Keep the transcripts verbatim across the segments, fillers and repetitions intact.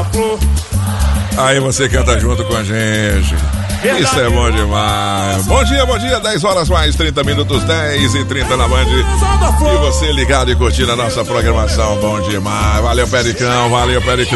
beija-flor. Aí você canta junto com a gente. Isso é bom demais. Bom dia, bom dia. dez horas mais trinta minutos, dez e trinta na Band. E você ligado e curtindo a nossa programação. Bom demais. Valeu, Pericão. Valeu, Pericão.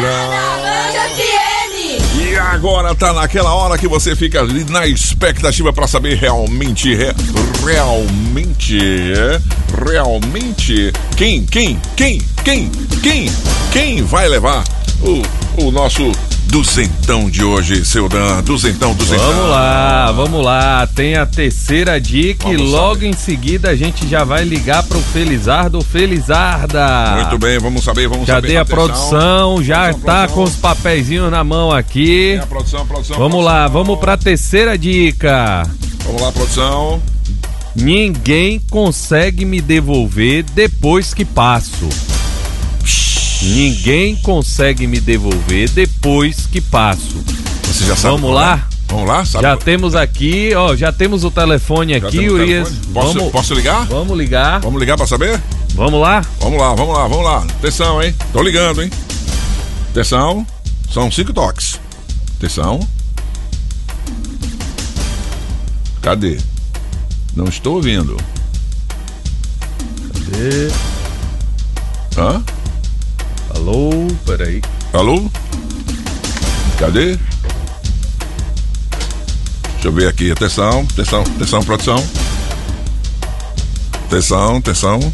E agora tá naquela hora que você fica ali na expectativa pra saber realmente, re, realmente, é, realmente, quem, quem, quem, quem, quem, quem vai levar o, o nosso duzentão de hoje, seu Dan, duzentão, duzentão. Vamos lá, vamos lá, tem a terceira dica e logo saber. Em seguida a gente já vai ligar pro Felizardo ou Felizarda. Muito bem, vamos saber, vamos já saber. Já dei a produção, já produção, tá produção. Com os papeizinhos na mão aqui. Tem a produção, produção. Vamos produção. lá, vamos pra terceira dica. Vamos lá, produção. Ninguém consegue me devolver depois que passo. Ninguém consegue me devolver depois que passo. Você já sabe. Vamos lá? É? Vamos lá? Sabe já qual... temos aqui, ó, já temos o telefone já aqui, Urias. Posso, vamos, posso ligar? Vamos ligar. Vamos ligar pra saber? Vamos lá? Vamos lá, vamos lá, vamos lá. Atenção, hein? Tô ligando, hein? Atenção. São cinco toques. Atenção. Cadê? Não estou ouvindo. Cadê? Hã? Alô, peraí. Alô? Cadê? Deixa eu ver aqui, atenção, atenção, atenção, produção. Atenção, atenção.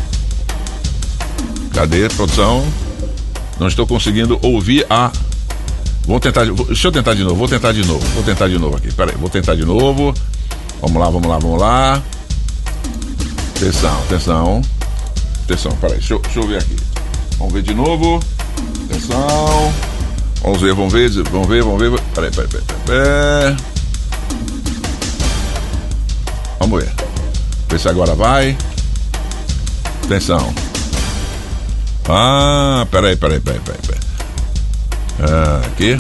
Cadê, produção? Não estou conseguindo ouvir a... Vou tentar, deixa eu tentar de novo, vou tentar de novo, vou tentar de novo aqui, peraí, vou tentar de novo. Vamos lá, vamos lá, vamos lá. Atenção, atenção. Atenção, peraí, deixa eu, deixa eu ver aqui. Vamos ver de novo. Atenção. Vamos ver, vamos ver, vamos ver, vamos ver. Peraí, peraí, peraí, peraí. Vamos ver. Ver se agora vai. Atenção. Ah, peraí, peraí, peraí, peraí, peraí. Ah, aqui.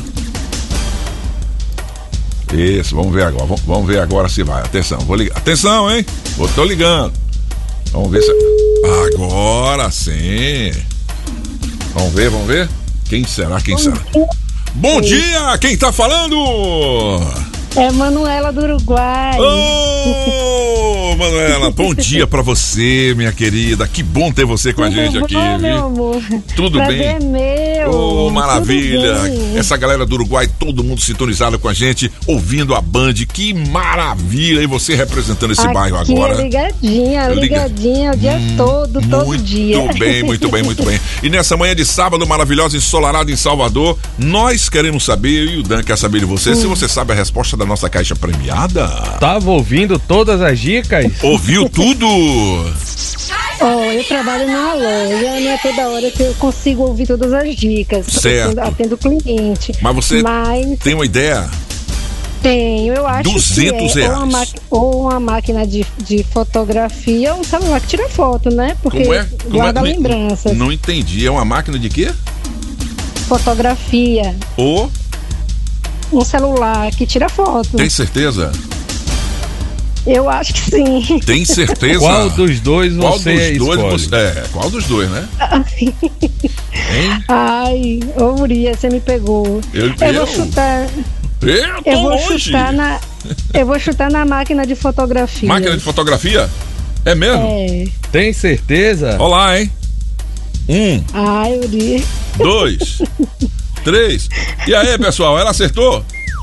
Isso, vamos ver agora. Vamos ver agora se vai. Atenção, vou ligar. Atenção, hein? Eu tô ligando. Vamos ver se. Agora sim. Vamos ver, vamos ver. Quem será, quem será? Bom dia, quem tá falando? É Manuela do Uruguai. Ô, Manuela, bom dia pra você, minha querida. Que bom ter você com a gente Tudo aqui, bom, viu? meu amor? Tudo Prazer bem? meu. Ô, maravilha. Tudo bem. Essa galera do Uruguai, todo mundo sintonizado com a gente, ouvindo a Band. Que maravilha. E você representando esse aqui bairro agora. É ligadinha, ligadinha o dia hum, muito todo, todo dia. Muito bem, muito bem, muito bem. E nessa manhã de sábado maravilhosa, ensolarada em Salvador, nós queremos saber, e o Dan quer saber de você, hum. se você sabe a resposta da nossa caixa premiada. Tava ouvindo todas as dicas? Ouviu tudo? Oh, eu trabalho numa loja, não é toda hora que eu consigo ouvir todas as dicas. Certo. Atendo o cliente. Mas você Mas... tem uma ideia? Tenho, eu acho duzentos que é reais. Ou uma, ou uma máquina de, de fotografia ou um celular que tira foto, né? Porque Como é? Como guarda é? lembranças. Não entendi, é uma máquina de quê? Fotografia. Ou? Um celular que tira foto. Tem certeza? Eu acho que sim. Tem certeza? Qual dos dois você Qual dos dois escolhe? você... É, qual dos dois, né? Hein? Ai, ô Urias, você me pegou. Eu, eu, eu? vou chutar. Eu, tô eu vou longe. chutar na. Eu vou chutar na máquina de fotografia. Máquina de fotografia? É mesmo? É. Tem certeza? Olá, hein? Um. Ai, Urias. Dois. Três. E aí, pessoal, ela acertou?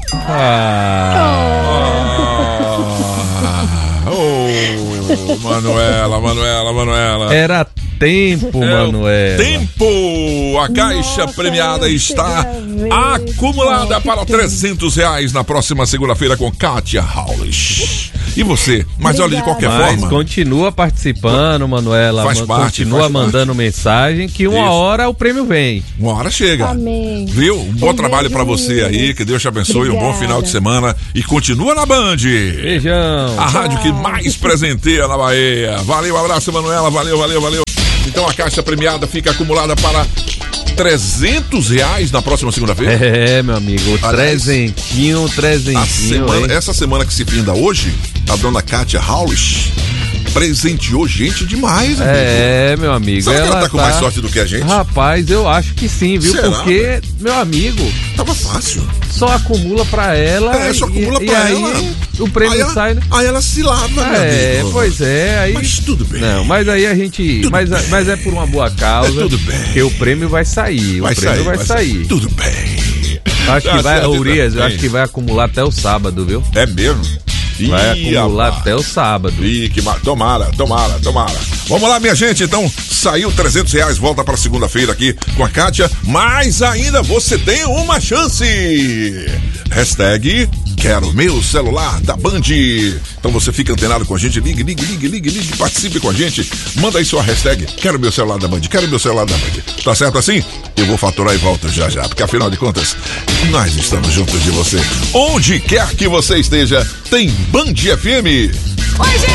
Ah. Ah. Oh, Manuela, Manuela, Manuela. Era tempo, É Manuela. Tempo! A caixa Nossa, premiada eu está queria ver. acumulada Oh, para trezentos reais na próxima segunda-feira com Kátia Haulich. E você? Mas olha, de qualquer Mas forma. continua participando, Manuela. Faz man- parte, Continua faz mandando mensagem que uma Isso. hora o prêmio vem. Uma hora chega. Amém. Viu? Um bom Um trabalho beijo, pra você aí, meninas. que Deus te abençoe, um bom Obrigada. final de semana e continua na Band. Beijão. A rádio que mais presenteia na Bahia. Valeu, abraço, Manuela, valeu, valeu, valeu. Então a caixa premiada fica acumulada para trezentos reais na próxima segunda-feira. É, meu amigo, Aliás, trezentinho, A trezentinho, semana- hein? essa semana que se finda hoje, a dona Kátia Haulich presenteou gente demais, amigo. É, meu amigo. Será ela que ela tá com mais sorte do que a gente? Rapaz, eu acho que sim, viu? Será, Porque, velho? meu amigo, Tava fácil. só acumula pra ela. É, só acumula e, pra e aí, ela. o prêmio Aí ela, sai, né? aí ela se lava, meu É, amigo. pois é. Aí... Mas tudo bem. Não, mas aí a gente. Mas, bem. mas é por uma boa causa. É tudo bem. Porque o prêmio vai sair. Vai o prêmio sair, vai, vai sair. sair. Tudo bem. Acho que Tá vai, certo, Urias, eu tá acho que vai acumular até o sábado, viu? É mesmo? Vai Ih, acumular rapaz. até o sábado. Ih, que ma... Tomara, tomara, tomara. Vamos lá, minha gente. Então, saiu trezentos reais. Volta para segunda-feira aqui com a Kátia. Mas ainda você tem uma chance. Hashtag quero meu celular da Band. Então você fica antenado com a gente. Ligue, ligue, ligue, ligue, ligue. Participe com a gente. Manda aí sua hashtag quero meu celular da Band. Quero meu celular da Band. Tá certo assim? Eu vou faturar e volto já já. Porque afinal de contas, nós estamos juntos de você. Onde quer que você esteja, tem Band F M. Hoje